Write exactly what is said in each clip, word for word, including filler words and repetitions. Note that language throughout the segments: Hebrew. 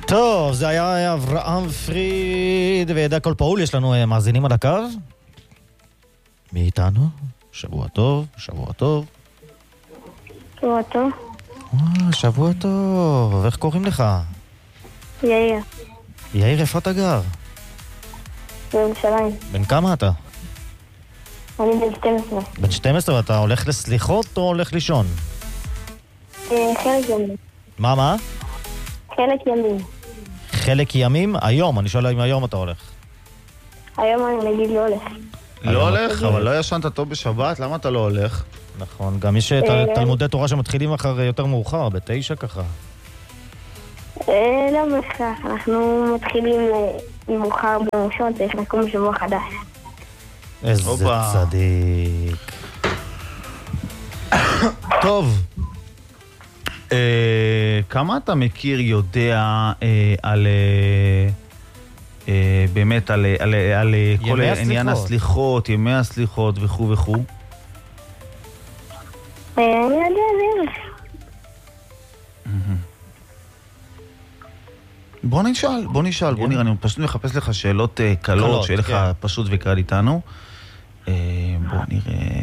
טוב, זה היה אברהם פריד וידע כל פעול. יש לנו מאזינים על הקו? מי איתנו? שבוע טוב, שבוע טוב. שבוע טוב. אה, שבוע טוב. איך קוראים לך? יאיר. יאיר, איפה אתה גר? בירושלים. בן כמה אתה? אני בן שתים עשרה. בן שתים עשרה, ואתה הולך לסליחות או הולך לישון? חלק ימים. מה, מה? חלק ימים. חלק ימים? היום, אני שואל אם היום אתה הולך. היום אני נגיד לא הולך. לא הולך, אבל לא ישנת טוב בשבת, למה אתה לא הולך? נכון, גם יש תלמודי תורה שמתחילים אחר יותר מאוחר, בתשע ככה. לא בהכרח, אנחנו מתחילים מאוחר במושון, צריך לקום שבוע חדש. איזה צדיק. טוב. כמה אתה מכיר, יודע על... באמת על כל עניין הסליחות, ימי הסליחות וכו' וכו'? אני יודע בערך. בוא נשאל, בוא נשאל, בוא נראה, אני פשוט מחפש לך שאלות קלות, שיהיה לך פשוט וקל איתנו. בוא נראה...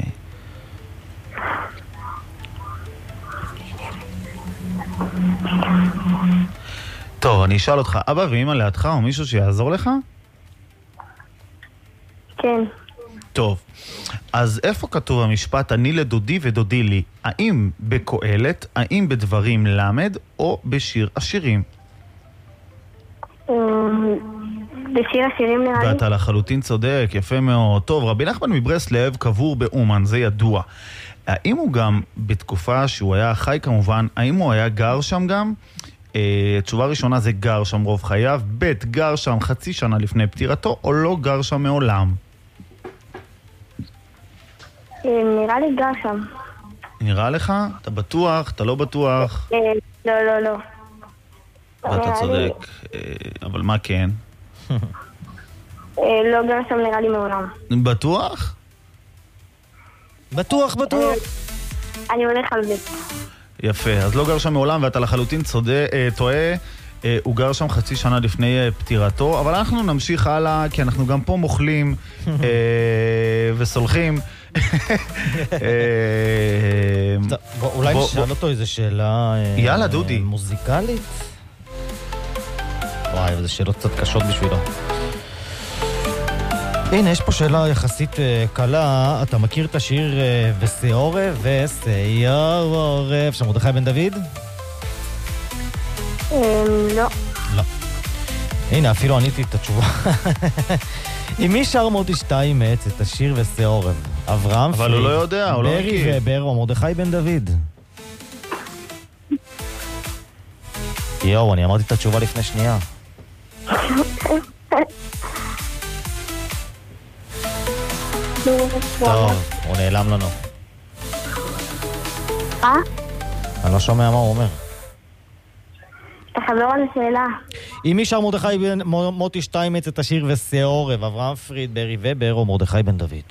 טוב, אני אשאל אותך, אבא ואמא לידך או מישהו שיעזור לך? כן. טוב, אז איפה כתוב המשפט אני לדודי ודודי לי? האם בקהלת, האם בדברים למד או בשיר השירים? בשיר השירים נראה לי. ואתה לחלוטין צודק, יפה מאוד. טוב, רבי נחמן מברסלב קבור באומן, זה ידוע. האם הוא גם, בתקופה שהוא היה חי כמובן, האם הוא היה גר שם גם? תשובה ראשונה זה גר שם רוב חייו, ב' גר שם חצי שנה לפני פטירתו, או לא גר שם מעולם? נראה לי גר שם. נראה לך? אתה בטוח? אתה לא בטוח? לא, לא, לא. ואתה צודק, אבל מה כן? לא גר שם נראה לי מעולם. בטוח? בטוח, בטוח. אני הולך על זה. יפה, אז לא גר שם מעולם ואתה לחלוטין צודק, טועה, הוא גר שם חצי שנה לפני פטירתו, אבל אנחנו נמשיך הלאה, כי אנחנו גם פה מוכלים וסולחים. אולי נשאל אותו איזו שאלה מוזיקלית? וואי, איזה שאלות קצת קשות בשבילו. הנה, יש פה שאלה יחסית קלה. אתה מכיר את השיר וסיעורב וסיעורב של מרדכי בן דוד? לא. לא. הנה, אפילו עניתי את התשובה. עם מי שר מוטי שטיימץ את השיר וסיעורב? אברהם פריד, אבל הוא לא יודע, הוא לא מכיר. ברי ובר או מרדכי בן דוד? יואו, אני אמרתי את התשובה לפני שנייה. טוב, הוא נעלם לנו. אה? אני לא שומע מה הוא אומר. תחזור על השאלה. עם מי שר מרדכי בן מוטי שטיימץ את השיר וסיעורב? אברהם פריד, ברי ובר או מרדכי בן דוד?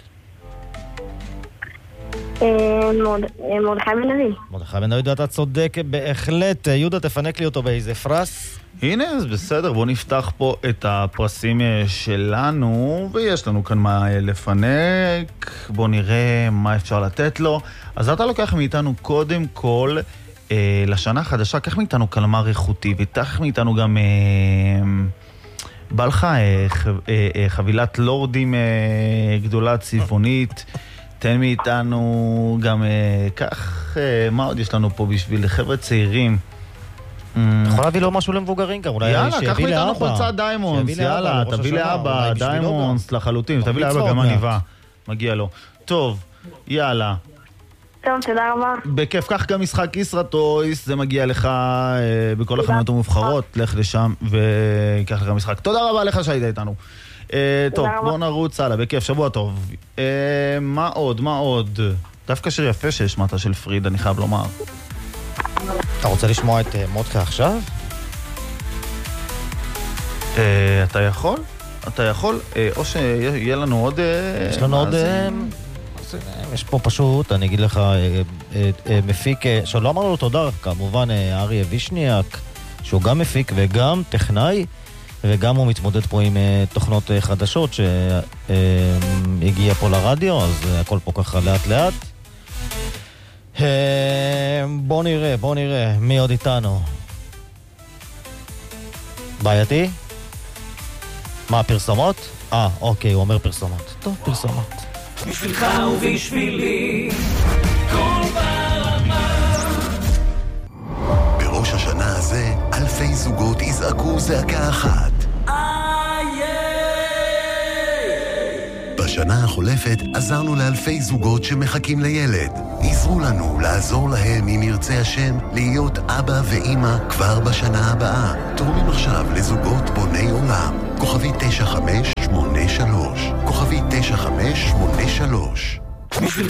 מרדכי בן דוד. מרדכי בן דוד, אתה צודק בהחלט. יהודה, תפנק לי אותו באיזה פרס. הנה, אז בסדר, בוא נפתח פה את הפרסים שלנו, ויש לנו כאן מה לפנק. בוא נראה מה אפשר לתת לו. אז אתה לוקח מאיתנו קודם כל אה, לשנה החדשה, קח מאיתנו קלמר איכותי, ותח מאיתנו גם אה, בא לך אה, ח, אה, אה, חבילת לורדים אה, גדולה צבעונית. תן מאיתנו גם אה, כך, אה, מה עוד יש לנו פה בשביל חבר'ה צעירים? יכול להביא לו משהו למבוגרים גם, אולי יאללה, קח מאיתנו חולצה דיימונדס, יאללה, תביא לאבא דיימונדס לחלוטין, תביא לאבא גם עניבה, מגיע לו. טוב, יאללה. טוב, תודה רבה. בכיף, כך גם משחק ישרטויס, זה מגיע לך בכל החנויות המובחרות, לך לשם וקח לך משחק. תודה רבה לך שהיית איתנו. טוב, בוא נרוץ הלאה, בכיף, שבוע טוב. מה עוד, מה עוד? דווקא שיר יפה שהשמעת של פריד, אני חייב לומר. אתה רוצה לשמוע את מודקה עכשיו? אתה יכול? אתה יכול? או שיהיה לנו עוד... יש לנו עוד... יש פה פשוט, אני אגיד לך, מפיק, שלא אמרנו לו תודה, כמובן, אריה וישניאק, שהוא גם מפיק וגם טכנאי, וגם הוא מתמודד פה עם uh, תוכנות uh, חדשות שהגיע uh, פה לרדיו, אז uh, הכל פה ככה לאט לאט. Uh, בוא נראה, בוא נראה, מי עוד איתנו? בעייתי? מה, פרסומות? אה, אוקיי, הוא אומר פרסומות. טוב, פרסומות. בשבילך ובשבילי, כל ברמה. בראש השנה הזה, אלפי זוגות יזעקו זעקה אחת. בשנה החולפת עזרנו לאלפי זוגות שמחכים לילד. עזרו לנו לעזור להם, אם ירצה השם, להיות אבא ואמא כבר בשנה הבאה. תורמים עכשיו לזוגות בוני עולם. כוכבי תשע חמש שמונה שלוש. כוכבי תשע חמש שמונה שלוש. בשבילך